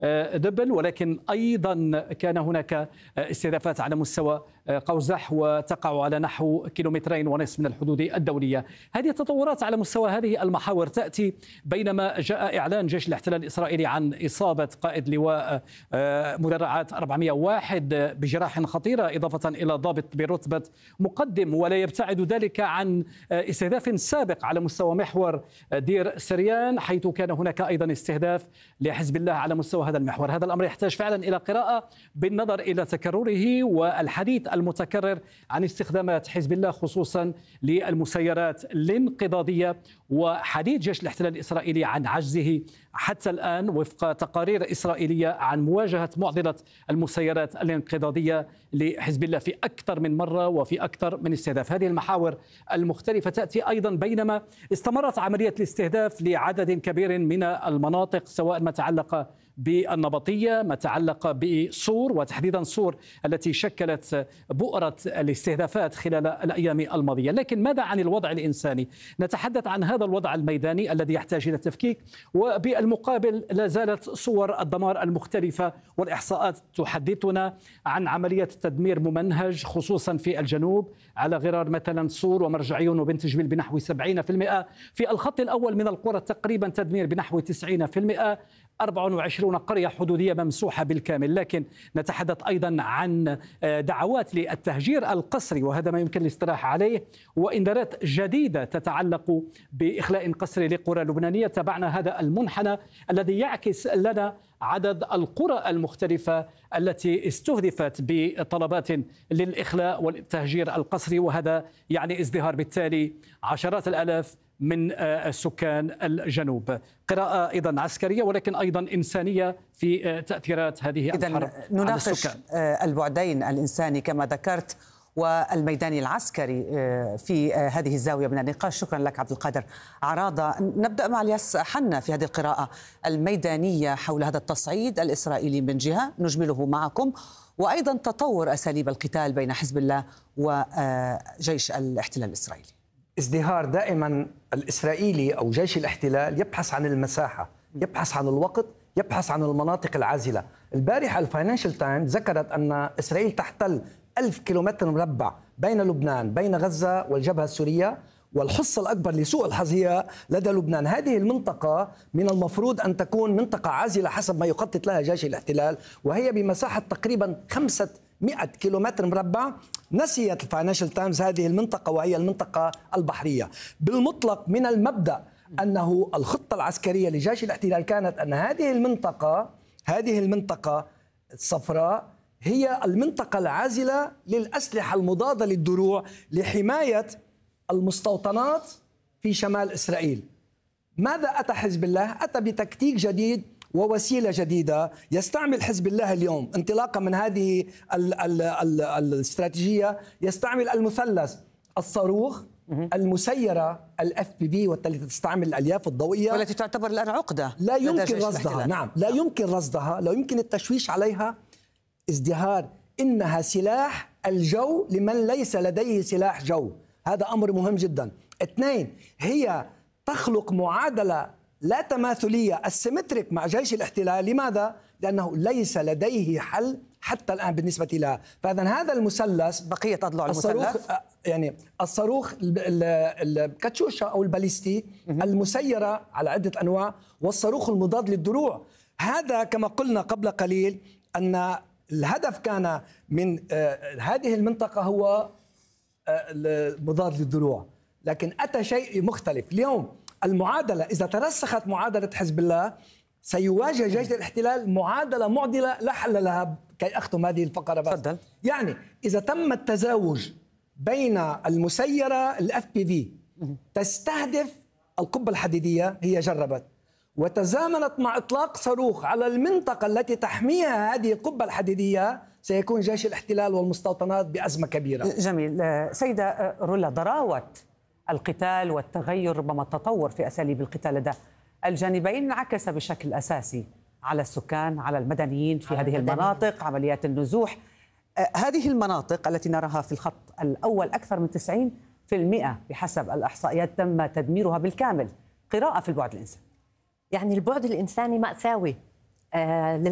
دبل، ولكن أيضا كان هناك استهدافات على مستوى قوزح وتقع على نحو 2.5 كيلومتر من الحدود الدولية. هذه التطورات على مستوى هذه المحاور تأتي بينما جاء إعلان جيش الاحتلال الإسرائيلي عن إصابة قائد لواء مدرعات 401 بجراح خطيرة، إضافة إلى ضابط برتبة مقدم، ولا يبتعد ذلك عن استهداف سابق على مستوى محور دير سريان، حيث كان هناك أيضا استهداف لحزب الله على مستوى هذا المحور. هذا الأمر يحتاج فعلا إلى قراءة بالنظر إلى تكرره والحديث المتكرر عن استخدامات حزب الله خصوصا للمسيرات الانقضاضية، وحديث جيش الاحتلال الإسرائيلي عن عجزه حتى الآن وفق تقارير إسرائيلية عن مواجهة معضلة المسيرات الانقضاضية لحزب الله في أكثر من مرة وفي أكثر من استهداف. هذه المحاور المختلفة تأتي أيضا بينما استمرت عملية الاستهداف لعدد كبير من المناطق، سواء ما تعلق بالنبطية، ما تعلق بصور، وتحديدا صور التي شكلت بؤرة الاستهدافات خلال الأيام الماضية. لكن ماذا عن الوضع الإنساني؟ نتحدث عن هذا الوضع الميداني الذي يحتاج إلى تفكيك، وبالمقابل لا زالت صور الدمار المختلفة والإحصاءات تحدثنا عن عملية تدمير ممنهج خصوصا في الجنوب على غرار مثلا صور ومرجعيون وبنت جبيل بنحو 70%، في الخط الأول من القرى تقريبا تدمير بنحو 90%، 24 قرية حدودية ممسوحة بالكامل. لكن نتحدث أيضا عن دعوات للتهجير القسري، وهذا ما يمكن الاستراحة عليه، وإنذارات جديدة تتعلق بإخلاء قسري لقرى لبنانية. تابعنا هذا المنحنى الذي يعكس لنا عدد القرى المختلفة التي استهدفت بطلبات للإخلاء والتهجير القسري، وهذا يعني ازدهار بالتالي عشرات الآلاف من سكان الجنوب. قراءة أيضا عسكرية ولكن أيضا إنسانية في تأثيرات هذه الحرب. نناقش البعدين الإنساني كما ذكرت والميداني العسكري في هذه الزاوية من النقاش. شكرا لك عبد القادر عراضة. نبدأ مع الياس حنا في هذه القراءة الميدانية حول هذا التصعيد الإسرائيلي من جهة نجمله معكم، وأيضا تطور أساليب القتال بين حزب الله وجيش الاحتلال الإسرائيلي. ازدهار دائما الإسرائيلي أو جيش الاحتلال يبحث عن المساحة، يبحث عن الوقت، يبحث عن المناطق العازلة. البارحة الفاينانشال تايمز ذكرت أن إسرائيل تحتل 1000 كيلومتر مربع بين لبنان، بين غزة والجبهة السورية، والحصة الأكبر لسوء الحظ هي لدى لبنان. هذه المنطقة من المفروض أن تكون منطقة عازلة حسب ما يخطط لها جيش الاحتلال، وهي بمساحة تقريبا 500 كيلومتر مربع. نسيت الفاينانشال تايمز هذه المنطقة وهي المنطقة البحرية. بالمطلق من المبدأ أنه الخطة العسكرية لجيش الاحتلال كانت أن هذه المنطقة الصفراء هي المنطقة العازلة للأسلحة المضادة للدروع لحماية المستوطنات في شمال إسرائيل. ماذا أتى حزب الله؟ أتى بتكتيك جديد ووسيلة جديدة يستعمل حزب الله اليوم انطلاقا من هذه الاستراتيجية. يستعمل المثلث الصاروخ، المسيرة FPV والتي تستعمل الألياف الضوئية والتي تعتبر الآن عقدة لا يمكن رصدها. نعم، لا يمكن رصدها، لا يمكن التشويش عليها. ازدهار إنها سلاح الجو لمن ليس لديه سلاح جو، هذا أمر مهم جدا. 2، هي تخلق معادلة لا تماثلية السيمتريك مع جيش الاحتلال. لماذا؟ لأنه ليس لديه حل حتى الآن بالنسبة لها. فإذا هذا المثلث بقية أضلاع المثلث يعني الصاروخ الكاتشوشا أو الباليستي، المسيرة على عدة أنواع، والصاروخ المضاد للدروع. هذا كما قلنا قبل قليل أن الهدف كان من هذه المنطقة هو المضاد للدروع، لكن أتى شيء مختلف. اليوم المعادلة إذا ترسخت معادلة حزب الله سيواجه جيش الاحتلال معادلة معضلة لا حل لها. كي أختم هذه الفقرة بس. فضل. يعني إذا تم التزاوج بين المسيرة FPV تستهدف القبة الحديدية، هي جربت وتزامنت مع إطلاق صاروخ على المنطقة التي تحميها هذه القبة الحديدية، سيكون جيش الاحتلال والمستوطنات بأزمة كبيرة. جميل. سيدة رولا، ضراوة القتال والتغير ربما التطور في أساليب القتال لدى الجانبين انعكس بشكل أساسي على السكان، على المدنيين في هذه المناطق، عمليات النزوح. هذه المناطق التي نراها في الخط الأول أكثر من 90% بحسب الإحصائيات تم تدميرها بالكامل. قراءة في البعد الإنساني. يعني البعد الإنساني مأساوي.